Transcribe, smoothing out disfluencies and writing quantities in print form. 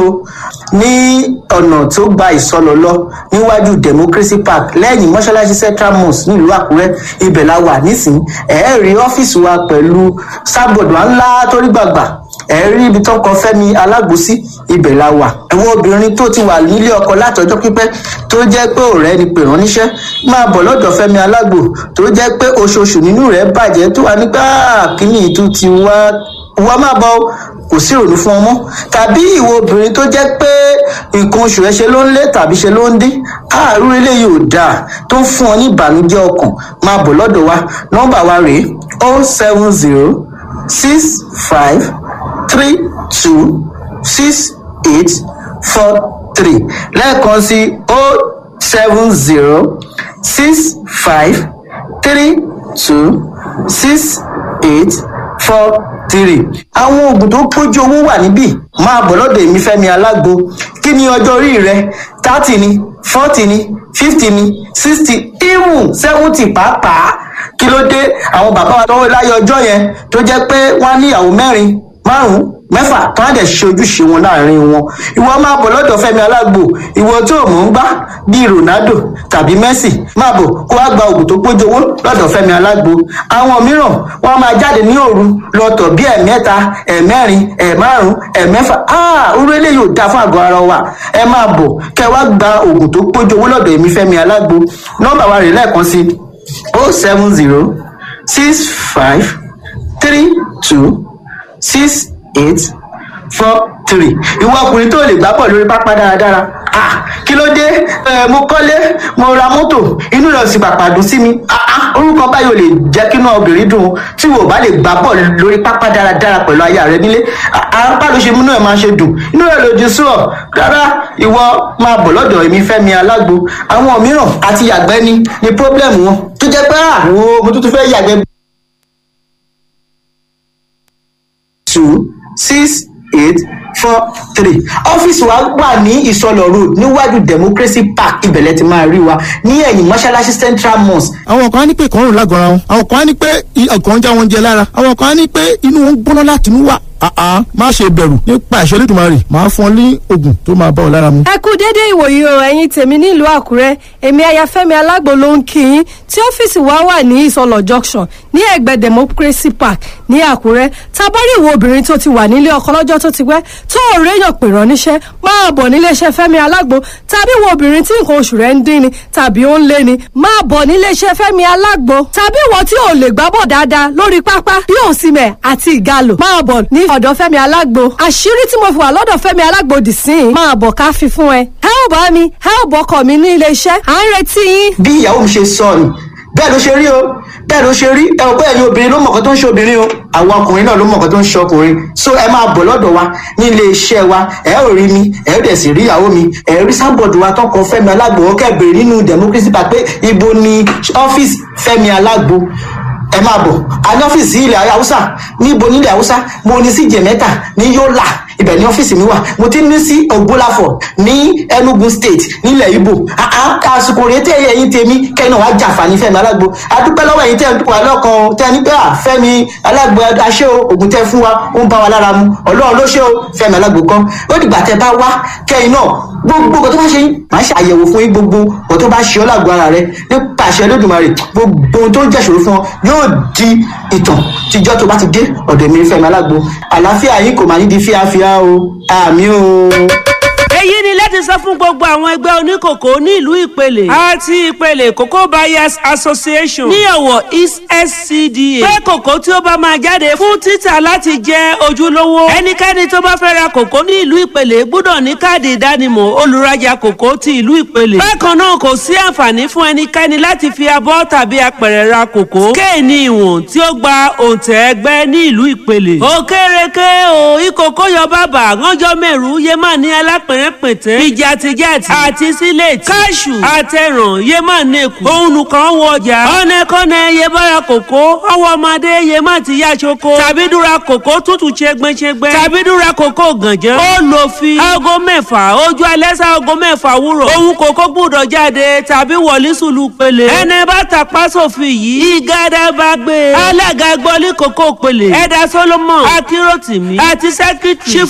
o ní ọ̀nà tó gba ìsọlọ lọ níwájú Democracy Park lẹ́yìn mọ́ṣáláṣí Central Mosque nílùú Àkúrẹ́ ibẹ̀ la wà nísìnyí rí ọ́fíìsì wa pẹ̀lú sábọ̀dù ńlá torí gbàgbà rí ibi tó kọ Fẹ́mi Alágbo sí ibẹ̀ la wà. àwọn obìnrin tó ti wà nílé ọkọ látọjọ́ pípẹ́ tó jẹ́ pé ọ̀rẹ́ ni pè rán níṣẹ́ máa bọ̀ lọ́dọ̀ Fẹ́mi Alágbo tó jẹ́ pé oṣooṣù nínú rẹ̀ bàjẹ́ tó wà nígbà kíní ìtú ti wá máa bọ̀ kò sí ìrònú fún ọmọ tàbí ìwọ obìnrin tó jẹ́ pé nǹkan oṣù rẹ̀ ṣe ló ń lé tàbí ṣe ló ń dín àárú eléyìí ò dáa tó ń fún ọ ní ìbànújẹ́ ọkàn máa bọ̀ lọ́dọ̀ wa nọ́mbà wa rèé 07065326843 lẹ́ẹ̀kan sí 07065326843. àwọn oògùn tó pójú owó wà níbí máa bọ̀ lọ́dọ̀ èmi Fẹ́mi Alágbo. kí ni ọjọ́ orí rẹ 30 ni 40 ni 50 ni 60 even 70 pàápàá kí ló dé àwọn bàbá wa tọwọ́ láyé ọjọ́ yẹn tó jẹ́ pé wọ́n á níyàwó 4 5 mẹ́fà tó á dẹ̀ ṣe ojúṣe wọn láàrin wọn. ìwọ máa bọ̀ lọ́dọ̀ Fẹ́mi Alágbo ìwọ tó mọ̀ ń gbá bíi Ronaldo tàbí Messi máa bọ̀ kó wá gba oògùn tó pójú owó lọ́dọ̀ Fẹ́mi Alágbo. àwọn mìíràn wọ́n máa jáde ní òru lọ́tọ̀ bí 3, 4, 5 orú eléyìí ò dáa fún àgọ́ ara wa. ẹ máa bọ̀ kẹ́ wá gba oògùn tó pójú owó lọ́dọ̀ èmi Fẹ́mi Alágbo. nọ́mbà wa rè lẹ́ẹ̀kan sí 07065326843. ìwọ ọkùnrin tó lè gbá bọ̀ lórí pápá dáradára kí ló dé mo kọ́lé mo ra mọ́tò inú rẹ̀ sì pàpà dùn sí mi orúkọ báyìí ò lè jẹ́ kí inú obìnrin dùn tí wò bá lè gbá bọ̀ lórí pápá dáradára pẹ̀lú aya rẹ nílé apá ló ṣe múnú ẹ̀ máa ṣe dùn inú rẹ̀ lòdì sí ọ rárá ìwọ máa bọ̀ lọ́dọ̀ èmi Fẹ́mi Alágbo. àwọn mìíràn àti yàgbẹ́ ni pọ́blẹ́mù wọn tó jẹ́ pé mo tún fẹ́ yàgbẹ́ 26843. ọ́fíìsì wa wà ní ìsọlọ̀ road níwájú Democracy Park ibẹ̀lẹ̀ ti máa rí wa ní ẹ̀yìn mọ́ṣáláṣí Central Mosque. àwọn kan á ní pé ìkọrùn lágọ̀ọ́ra wọn àwọn kan á ní pé ọkàn ń já wọn jẹ lára àwọn kan á ní pé inú wọn ń gbóná láti inú wá má ṣe bẹ̀rù nípa ìṣẹ́ Olódùmarè máa fún ọ ní oògùn tó máa bá ọ lára mu. ẹ kú déédéé ìwòyí o ẹ̀yin tèmi nílùú Àkúrẹ́ èmi aya Fẹ́mi Alágbo ló ń kí yín tí ọ́fíìsì wa wà ní ìsọlọ̀ junction ní ẹ̀gbẹ́ Democracy Park ní Àkúrẹ́. tabari ìwọ obìnrin tó ti wà nílé ọkọ lọ́jọ́ tó ti pẹ́ tó ò réyàn pè rán níṣẹ́ máa bọ̀ níléeṣẹ́ Fẹ́mi Alágbo tàbí ìwọ obìnrin tí nǹkan oṣù rẹ̀ ń dín ni tàbí ó ń lé ni máa bọ̀ níléeṣẹ́ Fẹ́mi Alágbo tàbí ìwọ tí ò lè gbábọ̀ dáadáa lórí pápá bí òsìmẹ̀ àti ìgalò máa bọ̀ ní ọ̀dọ̀ Fẹ́mi Alágbo. àṣírí tí mo fi wà lọ́dọ̀ Fẹ́mi Alágbo dì sí i máa bọ̀ ká fi fún ẹ. ẹ ò bá mi ẹ ò bọ́kọ̀ mi ní iléeṣẹ́ à ń retí yín. bí ìyàwó mi ṣe sọ ni bẹ́ẹ̀ ló ṣe rí o bẹ́ẹ̀ ló ṣe rí ẹ ò bẹ́ẹ̀ ni obìnrin ló mọ̀ọ́kọ́ tó ń ṣe obìnrin o àwọn ọkùnrin náà ló mọ̀ọ́kọ́ tó ń ṣe ọkùnrin. so ẹ máa bọ̀ lọ́dọ̀ wa ní ilé iṣẹ́ wa ẹ ò rí mi ẹ ò dẹ̀ sì rí ìyàwó mi ẹ rí sábọ̀dù wa tọkọ Fẹ́mi Alágbo ó kẹ́bẹ̀rẹ̀ nínú Democracy Park pé ibo ni ọ́fíìsì Fẹ́mi Alágbo. ẹ máa bọ̀ a ní ọ́fíìsì ilẹ̀ Haúsá níbo nílẹ̀ Haúsá mo ní sí Jẹ̀mẹ́ta ní Yólà ibẹ̀ ní ọ́fíìsì mi wà mo ti ní sí Ògbólàfọ̀ ní Enugu State nílẹ̀ Ìgbò. àsìkò rèé tẹ́ ẹ̀yin tèmi kẹ́yìn náà wá jàǹfààní Fẹ́mi Alágbo. adúpẹ́ lọ́wọ́ ẹ̀yin tẹ́ ń dúpọ̀ lọ́kàn tẹ́ ní pé Fẹ́mi Alágbo aṣẹ́ o ògùn tẹ́ fún wa ó ń bá wa lára mu Ọlọ́run ló ṣe o Fẹ́mi Alágbo kan ó dìgbà tẹ́ bá wá kẹ́yìn náà gbogbo nǹkan tó bá ṣe yín màá ṣe àyẹ̀wò fún yín gbogbo nǹkan tó bá ṣe ọ́ lágbo ara rẹ nípa àṣẹ Olódùmarè gbogbo ohun tó ń jẹ́ṣòro fún ọ yóò di ìtàn tíjọ́ tó bá ti dé ọ̀dọ̀ mi Fẹ́mi Alágbo. àlàáfíà yín kò máa ní di fíafíà o àmì o. èyí ni láti sọ fún gbogbo àwọn ẹgbẹ́ oníkòkó ní ìlú Ìpele àti Ìpele Cocoa Buyers Association ní Ọ̀wọ̀ East SCDA pé kòkó tí ó bá máa jáde fún títà láti jẹ́ ojúlówó ẹnikẹ́ni tó bá fẹ́ ra kòkó ní ìlú Ìpele gbọ́dọ̀ ní káàdì ìdánimọ̀ olùrajà kòkó ti ìlú Ìpele. bákan náà kò sí àǹfààní fún ẹnikẹ́ni láti fi abọ́ tàbí apẹ̀rẹ̀ ra kòkó kéènì ìwọ̀n tí ó gba òǹtẹ̀ ẹgbẹ́ ní ìlú Ìpele. òkèrèké o ìkòkó yọ bàbà ránjọ́ mẹ́rù yé má ní alápẹ̀rẹ̀ pẹ̀tẹ́ ìjàtìjàtì àti sílẹ̀tì káṣù àtẹ̀ràn yé má nẹ́kù òun kan wọ ọjà ọ̀nẹ́kọ́nẹ́ yé bára kòkó ọwọ́ ọmọdé yé má ti yá ṣoko tàbí dúra kòkó tútù ṣẹgbẹ́ṣẹgbẹ́ tàbí dúra kòkó gànjẹ́ ó lò fi aago 6 ojú alẹ́ sá aago 6 wúrọ̀ òun kòkó gbúdọ̀ jáde tàbí wọlé sùlù Pele ẹni bá tàpá sófin yìí ìgádà bá gbé alága gbọ́lé kòkó Pele ẹ̀dá Solomon Akíròtìmí àti sẹ́kítírì